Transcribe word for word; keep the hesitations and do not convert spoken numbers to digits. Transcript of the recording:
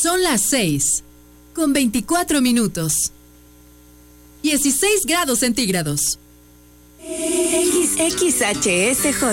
Son las seis, con veinticuatro minutos. dieciséis grados centígrados. X X H S J